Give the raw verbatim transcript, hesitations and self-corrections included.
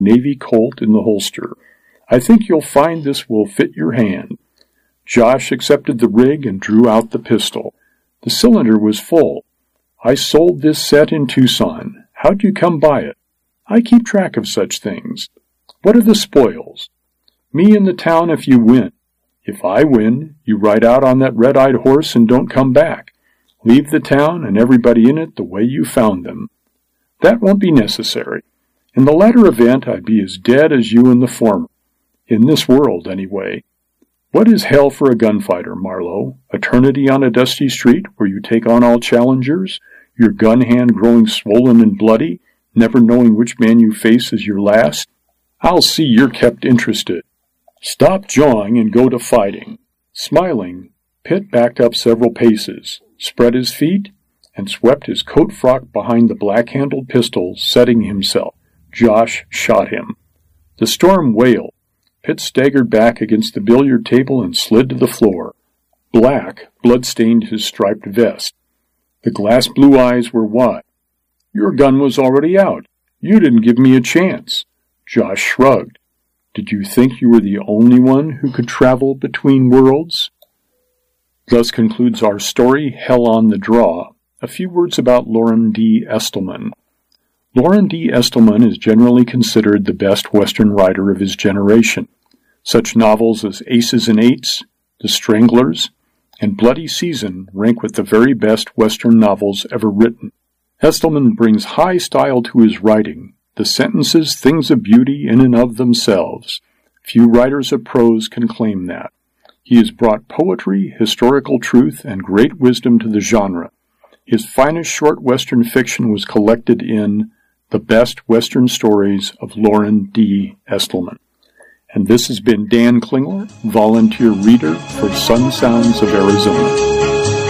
Navy Colt in the holster. I think you'll find this will fit your hand. Josh accepted the rig and drew out the pistol. The cylinder was full. I sold this set in Tucson. How'd you come by it? I keep track of such things. What are the spoils? Me and the town if you win. If I win, you ride out on that red-eyed horse and don't come back. Leave the town and everybody in it the way you found them. That won't be necessary. In the latter event, I'd be as dead as you in the former. In this world, anyway. What is hell for a gunfighter, Marlowe? Eternity on a dusty street where you take on all challengers, your gun hand growing swollen and bloody, never knowing which man you face as your last? I'll see you're kept interested. Stop jawing and go to fighting. Smiling, Pitt backed up several paces, spread his feet, and swept his coat frock behind the black-handled pistol, setting himself. Josh shot him. The storm wailed. Pitt staggered back against the billiard table and slid to the floor. Black blood-stained his striped vest. The glass-blue eyes were wide. Your gun was already out. You didn't give me a chance. Josh shrugged. Did you think you were the only one who could travel between worlds? Thus concludes our story, Hell on the Draw. A few words about Loren D. Estelman. Loren D. Estelman is generally considered the best Western writer of his generation. Such novels as Aces and Eights, The Stranglers, and Bloody Season rank with the very best Western novels ever written. Estelman brings high style to his writing, the sentences things of beauty in and of themselves. Few writers of prose can claim that. He has brought poetry, historical truth, and great wisdom to the genre. His finest short Western fiction was collected in The Best Western Stories of Loren D. Estelman. And this has been Dan Klingler, volunteer reader for Sun Sounds of Arizona.